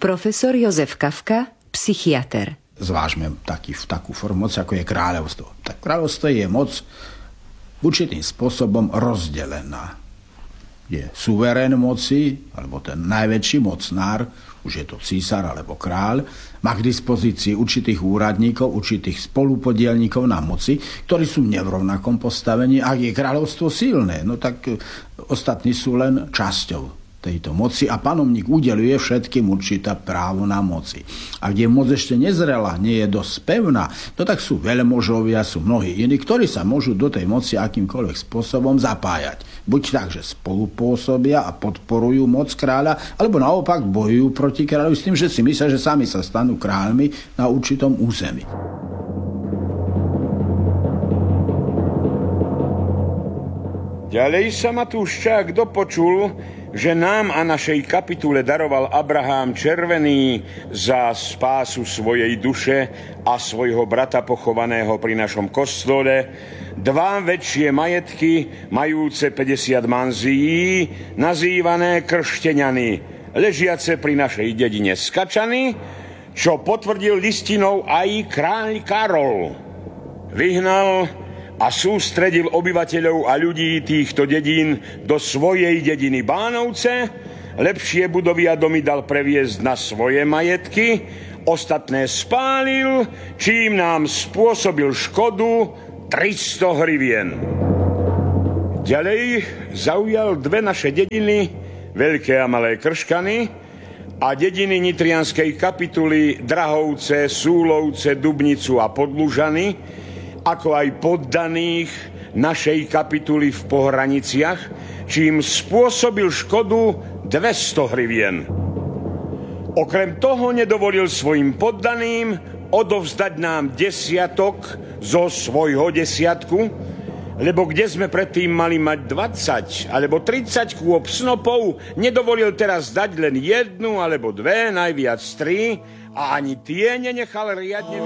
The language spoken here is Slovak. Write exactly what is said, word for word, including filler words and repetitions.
Profesor Jozef Kafka, psychiater. Zvážme taký, takú formu moci, ako je kráľovstvo. Tak kráľovstvo je moc určitým spôsobom rozdelená. Je suverén moci, alebo ten najväčší mocnár, už je to císar alebo kráľ, má k dispozícii určitých úradníkov, určitých spolupodielníkov na moci, ktorí sú v nerovnakom postavení. Ak je kráľovstvo silné, no tak ostatní sú len časťou tejto moci a panovník udeľuje všetkým určité právo na moci. A kde moc ešte nezrela, nie je dosť pevná, no tak sú veľmožovia, sú mnohí iní, ktorí sa môžu do tej moci akýmkoľvek spôsobom zapájať. Buď tak, že spolupôsobia a podporujú moc kráľa, alebo naopak bojujú proti kráľovi s tým, že si myslia, že sami sa stanú kráľmi na určitom území. Ďalej sa Matúš Čák dopočul, že nám a našej kapitule daroval Abrahám červený za spásu svojej duše a svojho brata pochovaného pri našom kostole, dva väčšie majetky, majúce päťdesiat manzií, nazývané kršteňany, ležiace pri našej dedine Skačany, čo potvrdil listinou aj kráľ Karol. Vyhnal a sústredil obyvateľov a ľudí týchto dedín do svojej dediny Bánovce, lepšie budovy a domy dal previesť na svoje majetky, ostatné spálil, čím nám spôsobil škodu tristo hrivien. Ďalej zaujal dve naše dediny, Veľké a Malé Krškany, a dediny nitrianskej kapituly Drahovce, Súlovce, Dubnicu a Podlužany, ako aj poddaných našej kapituly v Pohraniciach, čím spôsobil škodu dvesto hrivien. Okrem toho nedovolil svojim poddaným odovzdať nám desiatok zo svojho desiatku, lebo kde sme predtým mali mať dvadsať alebo tridsať kôp snopov, nedovolil teraz dať len jednu alebo dve, najviac tri, a ani tie nenechal riadne